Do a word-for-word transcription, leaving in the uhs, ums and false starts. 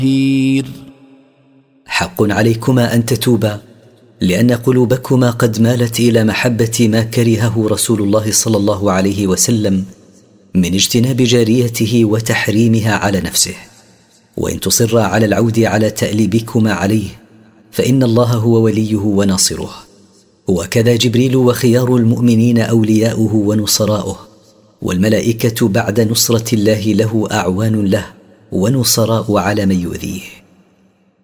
حق عليكما أن تتوبا، لأن قلوبكما قد مالت إلى محبة ما كرهه رسول الله صلى الله عليه وسلم من اجتناب جاريته وتحريمها على نفسه. وإن تصرا على العود على تأليبكما عليه فإن الله هو وليه وناصره، وكذا جبريل وخيار المؤمنين أولياؤه ونصراؤه، والملائكة بعد نصرة الله له أعوان له ونصراء على من يؤذيه.